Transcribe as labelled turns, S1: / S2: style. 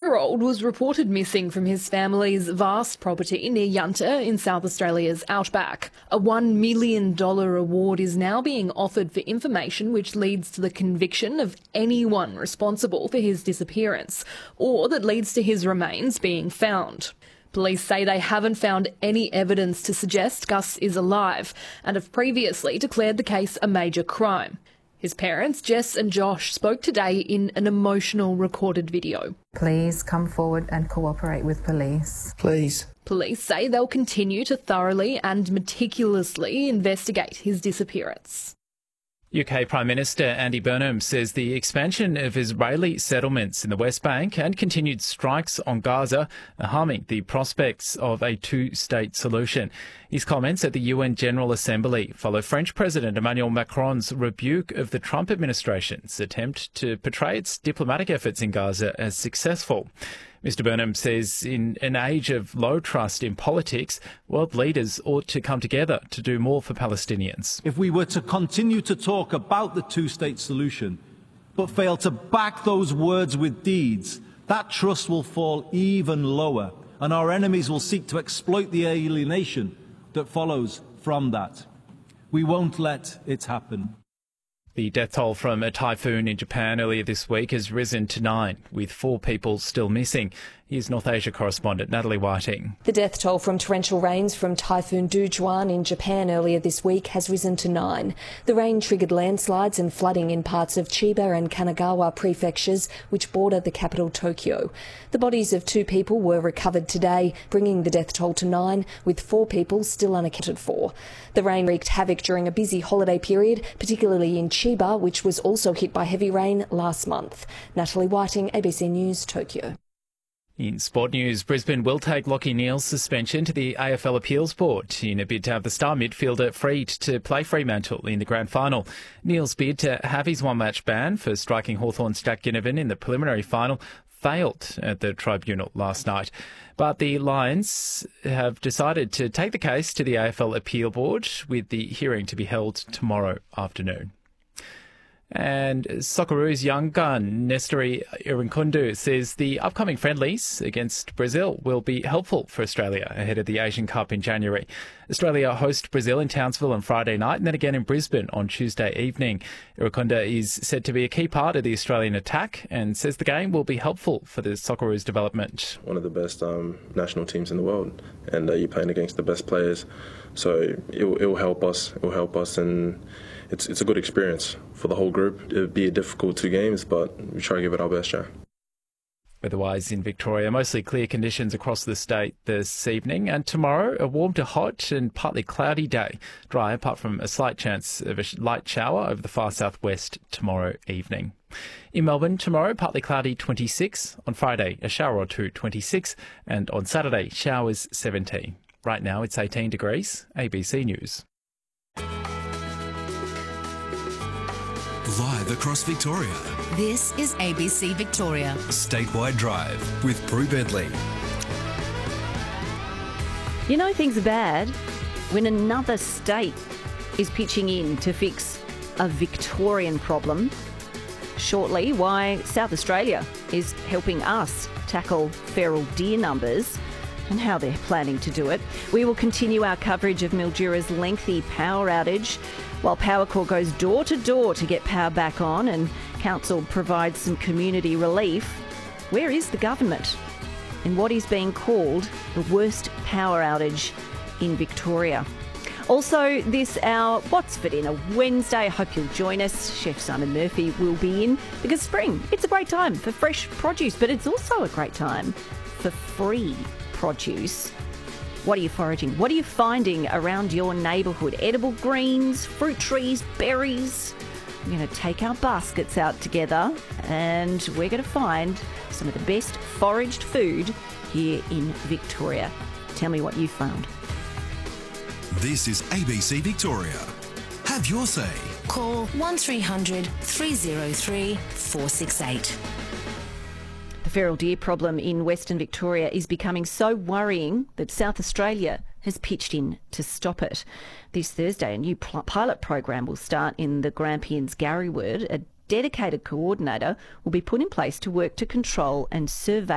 S1: 4-year-old was reported missing from his family's vast property near Yunta in South Australia's outback. A $1 million award is now being offered for information which leads to the conviction of anyone responsible for his disappearance, or that leads to his remains being found. Police say they haven't found any evidence to suggest Gus is alive and have previously declared the case a major crime. His parents, Jess and Josh, spoke today in an emotional recorded video.
S2: Please come forward and cooperate with police.
S3: Please.
S1: Police say they'll continue to thoroughly and meticulously investigate his disappearance.
S4: UK Prime Minister Andy Burnham says the expansion of Israeli settlements in the West Bank and continued strikes on Gaza are harming the prospects of a two-state solution. His comments at the UN General Assembly follow French President Emmanuel Macron's rebuke of the Trump administration's attempt to portray its diplomatic efforts in Gaza as successful. Mr Burnham says in an age of low trust in politics, world leaders ought to come together to do more for Palestinians.
S5: If we were to continue to talk about the two-state solution, but fail to back those words with deeds, that trust will fall even lower, and our enemies will seek to exploit the alienation that follows from that. We won't let it happen.
S4: The death toll from a typhoon in Japan earlier this week has risen to 9, with 4 people still missing. Here's North Asia correspondent Natalie Whiting.
S6: The death toll from torrential rains from Typhoon Dujuan in Japan earlier this week has risen to 9. The rain triggered landslides and flooding in parts of Chiba and Kanagawa prefectures, which border the capital Tokyo. The bodies of 2 people were recovered today, bringing the death toll to 9, with 4 people still unaccounted for. The rain wreaked havoc during a busy holiday period, particularly in Chiba, which was also hit by heavy rain last month. Natalie Whiting, ABC News, Tokyo.
S4: In sport news, Brisbane will take Lachie Neale's suspension to the AFL Appeals Board in a bid to have the star midfielder freed to play Fremantle in the grand final. Neale's bid to have his one-match ban for striking Hawthorn's Jack Ginnivan in the preliminary final failed at the tribunal last night. But the Lions have decided to take the case to the AFL Appeal Board, with the hearing to be held tomorrow afternoon. And Socceroos young gun Nestori Irunkundu says the upcoming friendlies against Brazil will be helpful for Australia ahead of the Asian Cup in January. Australia host Brazil in Townsville on Friday night and then again in Brisbane on Tuesday evening. Irunkundu is said to be a key part of the Australian attack and says the game will be helpful for the Socceroos development.
S7: One of the best national teams in the world, and you're playing against the best players, so it will help us. It will help us, and it's a good experience for the whole group. It'll be a difficult 2 games, but we try to give it our best shot.
S4: Weather-wise in Victoria, mostly clear conditions across the state this evening, and tomorrow a warm to hot and partly cloudy day. Dry apart from a slight chance of a light shower over the far southwest tomorrow evening. In Melbourne tomorrow, partly cloudy 26. On Friday, a shower or 2, 26. And on Saturday, showers 17. Right now it's 18 degrees. ABC News.
S8: Live across Victoria.
S9: This is ABC Victoria.
S8: Statewide Drive with Prue Bentley.
S10: You know things are bad when another state is pitching in to fix a Victorian problem. Shortly, why South Australia is helping us tackle feral deer numbers and how they're planning to do it. We will continue our coverage of Mildura's lengthy power outage, while Powercorp goes door to door to get power back on and Council provides some community relief. Where is the government in what is being called the worst power outage in Victoria? Also this hour, What's for Dinner Wednesday. I hope you'll join us. Chef Simon Murphy will be in because spring, it's a great time for fresh produce, but it's also a great time for free produce. What are you foraging? What are you finding around your neighbourhood? Edible greens, fruit trees, berries. We're going to take our baskets out together and we're going to find some of the best foraged food here in Victoria. Tell me what you found.
S8: This is ABC Victoria. Have your say.
S9: Call 1300 303 468.
S10: The feral deer problem in Western Victoria is becoming so worrying that South Australia has pitched in to stop it. This Thursday, a new pilot program will start in the Grampians Garryward. A dedicated coordinator will be put in place to work to control and survey